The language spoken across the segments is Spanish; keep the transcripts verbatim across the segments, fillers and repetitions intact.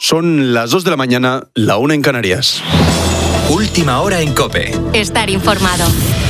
Son las dos de la mañana, la una en Canarias. Última hora en COPE. Estar informado.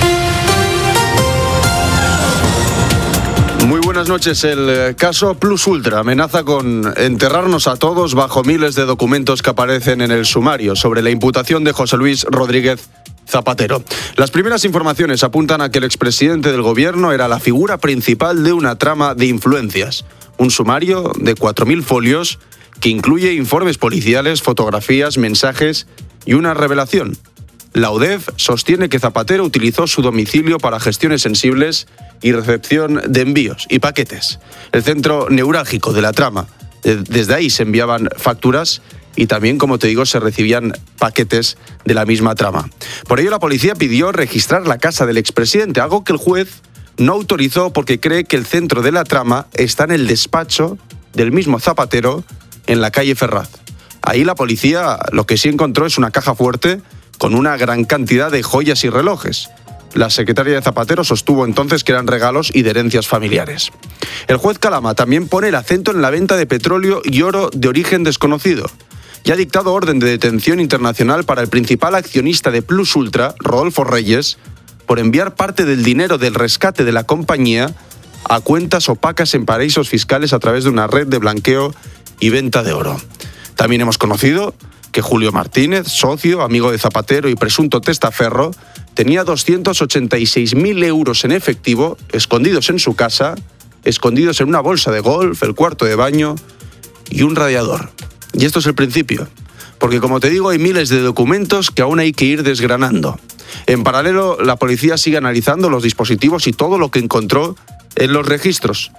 Muy buenas noches. El caso Plus Ultra amenaza con enterrarnos a todos bajo miles de documentos que aparecen en el sumario sobre la imputación de José Luis Rodríguez Zapatero. Las primeras informaciones apuntan a que el expresidente del gobierno era la figura principal de una trama de influencias. Un sumario de cuatro mil folios que incluye informes policiales, fotografías, mensajes y una revelación. La U D E F sostiene que Zapatero utilizó su domicilio para gestiones sensibles y recepción de envíos y paquetes. El centro neurálgico de la trama. Desde ahí se enviaban facturas y también, como te digo, se recibían paquetes de la misma trama. Por ello, la policía pidió registrar la casa del expresidente, algo que el juez no autorizó porque cree que el centro de la trama está en el despacho del mismo Zapatero en la calle Ferraz. Ahí la policía lo que sí encontró es una caja fuerte con una gran cantidad de joyas y relojes. La secretaria de Zapatero sostuvo entonces que eran regalos y de herencias familiares. El juez Calama también pone el acento en la venta de petróleo y oro de origen desconocido y ha dictado orden de detención internacional para el principal accionista de Plus Ultra, Rodolfo Reyes, por enviar parte del dinero del rescate de la compañía a cuentas opacas en paraísos fiscales a través de una red de blanqueo y venta de oro. También hemos conocido que Julio Martínez, socio, amigo de Zapatero y presunto testaferro, tenía doscientos ochenta y seis mil euros en efectivo escondidos en su casa, escondidos en una bolsa de golf, el cuarto de baño y un radiador. Y esto es el principio, porque como te digo hay miles de documentos que aún hay que ir desgranando. En paralelo, la policía sigue analizando los dispositivos y todo lo que encontró en los registros.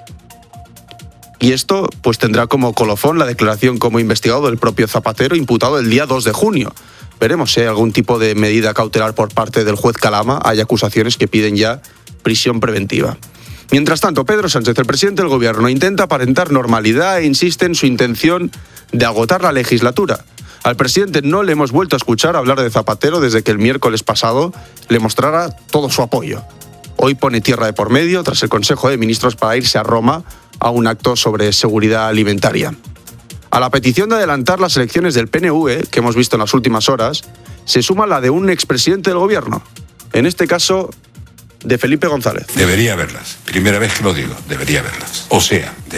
Y esto pues tendrá como colofón la declaración como investigado del propio Zapatero, imputado el día dos de junio. Veremos si hay algún tipo de medida cautelar por parte del juez Calama. Hay acusaciones que piden ya prisión preventiva. Mientras tanto, Pedro Sánchez, el presidente del gobierno, intenta aparentar normalidad e insiste en su intención de agotar la legislatura. Al presidente no le hemos vuelto a escuchar hablar de Zapatero desde que el miércoles pasado le mostrara todo su apoyo. Hoy pone tierra de por medio tras el Consejo de Ministros para irse a Roma a un acto sobre seguridad alimentaria. A la petición de adelantar las elecciones del P N V, que hemos visto en las últimas horas, se suma la de un expresidente del gobierno, en este caso de Felipe González. Debería haberlas. Primera vez que lo digo, debería haberlas. O sea...